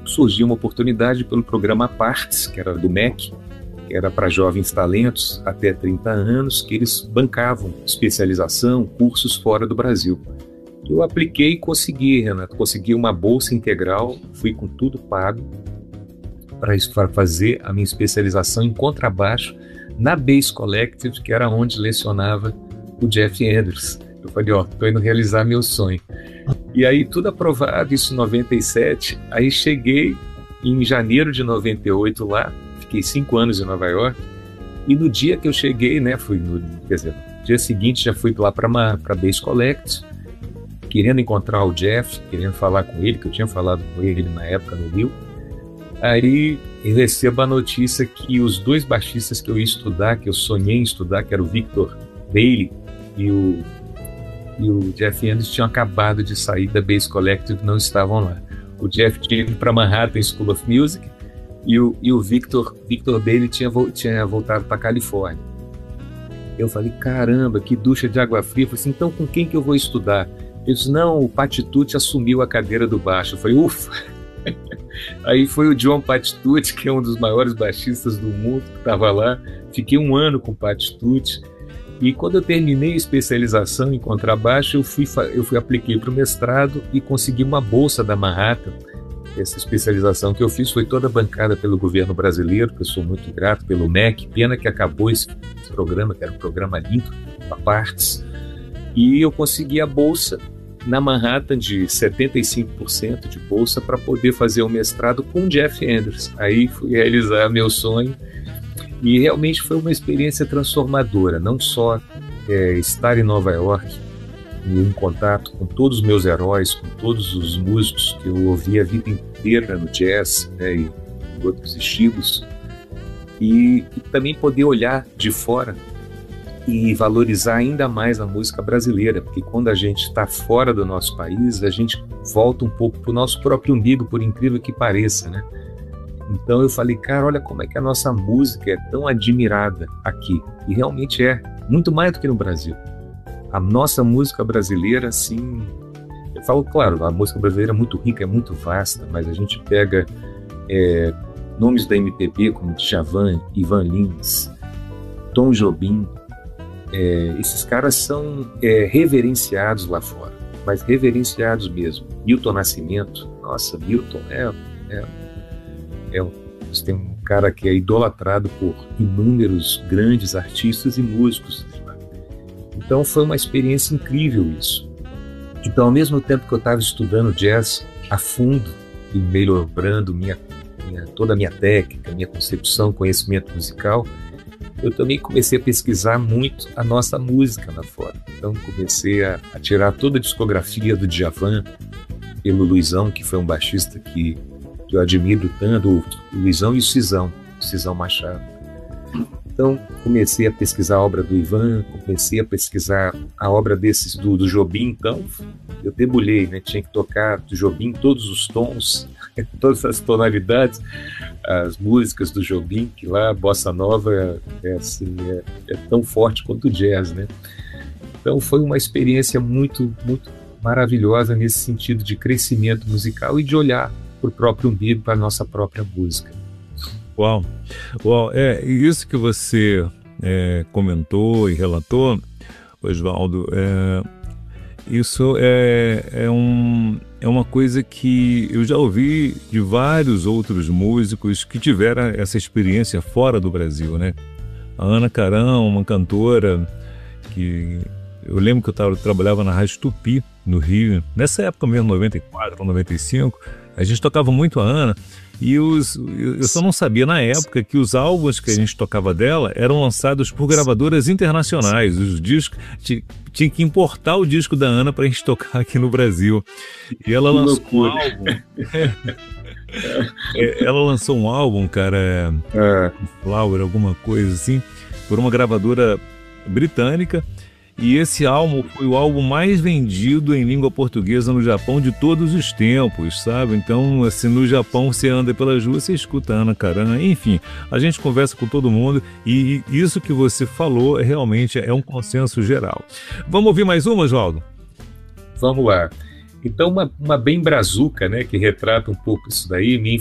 surgiu uma oportunidade pelo programa Partes, que era do MEC, que era para jovens talentos até 30 anos, que eles bancavam especialização, cursos fora do Brasil. Eu apliquei e consegui, Renato, consegui uma bolsa integral, fui com tudo pago para fazer a minha especialização em contrabaixo na Bass Collective, que era onde lecionava o Jeff Andrews. Eu falei, estou indo realizar meu sonho. E aí tudo aprovado, isso em 97, aí cheguei em janeiro de 98 lá, fiquei 5 anos em Nova York, e no dia que eu cheguei, né, no dia seguinte já fui lá para Bass Collective, querendo encontrar o Jeff, querendo falar com ele, que eu tinha falado com ele na época no Rio. Aí eu recebo a notícia que os 2 baixistas que eu ia estudar, que eu sonhei em estudar, que era o Victor Bailey e o Jeff Andrews, tinham acabado de sair da Bass Collective, não estavam lá. O Jeff tinha ido para Manhattan School of Music e o Victor Bailey tinha voltado para Califórnia. Eu falei, caramba, que ducha de água fria. Eu falei assim, então com quem que eu vou estudar? Ele disse, não, o Patitucci assumiu a cadeira do baixo. Eu falei, ufa! Aí foi o John Patitucci, que é um dos maiores baixistas do mundo, que estava lá. Fiquei 1 ano com o Patitucci. E quando eu terminei a especialização em contrabaixo, eu apliquei para o mestrado e consegui uma bolsa da Manhattan. Essa especialização que eu fiz foi toda bancada pelo governo brasileiro, que eu sou muito grato, pelo MEC. Pena que acabou esse programa, que era um programa lindo, a Partes. E eu consegui a bolsa na Manhattan de 75% de bolsa para poder fazer o mestrado com Jeff Andrews. Aí fui realizar meu sonho e realmente foi uma experiência transformadora, não só estar em Nova York e em contato com todos os meus heróis, com todos os músicos que eu ouvi a vida inteira no jazz, né, e em outros estilos, e também poder olhar de fora e valorizar ainda mais a música brasileira, porque quando a gente está fora do nosso país, a gente volta um pouco para o nosso próprio umbigo, por incrível que pareça, né? Então eu falei, cara, olha como é que a nossa música é tão admirada aqui, e realmente é, muito mais do que no Brasil. A nossa música brasileira, assim, eu falo, claro, a música brasileira é muito rica, é muito vasta, mas a gente pega nomes da MPB como Djavan, Ivan Lins, Tom Jobim, esses caras são reverenciados lá fora, mas reverenciados mesmo. Milton Nascimento, nossa, Milton tem um cara que é idolatrado por inúmeros grandes artistas e músicos. Então foi uma experiência incrível isso. Então, ao mesmo tempo que eu estava estudando jazz a fundo e melhorando toda a minha técnica, minha concepção, conhecimento musical, eu também comecei a pesquisar muito a nossa música lá fora. Então comecei a tirar toda a discografia do Djavan, pelo Luizão, que foi um baixista que eu admiro tanto, o Luizão e o Cisão Machado. Então comecei a pesquisar a obra do Ivan, comecei a pesquisar a obra do Jobim. Então eu debulhei, né? Tinha que tocar do Jobim todos os tons, todas as tonalidades, as músicas do Jobim, que lá a bossa nova é tão forte quanto o jazz, né? Então foi uma experiência muito, muito maravilhosa nesse sentido de crescimento musical e de olhar para o próprio umbigo, para a nossa própria música. Uau, isso que você comentou e relatou, Oswaldo, isso é uma coisa que eu já ouvi de vários outros músicos que tiveram essa experiência fora do Brasil, né? A Ana Carão, uma cantora que eu lembro que eu trabalhava na Rádio Tupi, no Rio, nessa época mesmo, 94, 95, a gente tocava muito a Ana, e eu só não sabia na época que os álbuns que a gente tocava dela eram lançados por gravadoras internacionais. Os discos, tinha que importar o disco da Ana para a gente tocar aqui no Brasil. E ela lançou um álbum. Ela lançou um álbum, cara, Flower, alguma coisa assim, por uma gravadora britânica. E esse álbum foi o álbum mais vendido em língua portuguesa no Japão de todos os tempos, sabe? Então, assim, no Japão você anda pelas ruas, você escuta a Ana Karan, enfim, a gente conversa com todo mundo e isso que você falou realmente é um consenso geral. Vamos ouvir mais uma, Oswaldo? Vamos lá. Então, uma bem brazuca, né, que retrata um pouco isso daí, minha